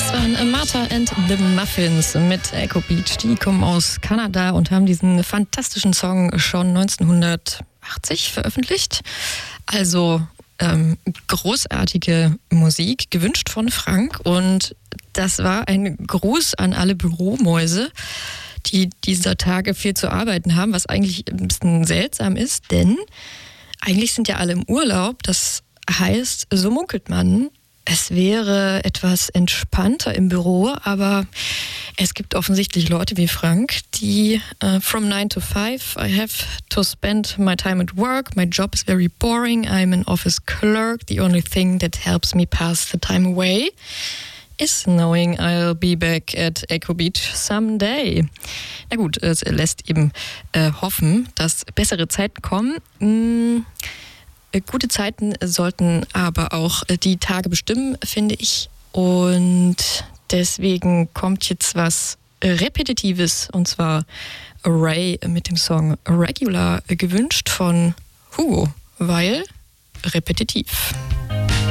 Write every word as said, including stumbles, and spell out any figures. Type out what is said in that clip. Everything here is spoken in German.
Das waren Martha and the Muffins mit Echo Beach. Die kommen aus Kanada und haben diesen fantastischen Song schon neunzehnhundertachtzig veröffentlicht. Also ähm, großartige Musik, gewünscht von Frank. Und das war ein Gruß an alle Büromäuse, die dieser Tage viel zu arbeiten haben, was eigentlich ein bisschen seltsam ist, denn eigentlich sind ja alle im Urlaub. Das heißt, so munkelt man, es wäre etwas entspannter im Büro, aber es gibt offensichtlich Leute wie Frank, die uh, from nine to five, I have to spend my time at work, my job is very boring, I'm an office clerk, the only thing that helps me pass the time away is knowing I'll be back at Echo Beach someday. Na gut, es lässt eben äh, hoffen, dass bessere Zeiten kommen. Hm, Gute Zeiten sollten aber auch die Tage bestimmen, finde ich. Und deswegen kommt jetzt was Repetitives, und zwar Ray mit dem Song Regular, gewünscht von Hugo, weil repetitiv.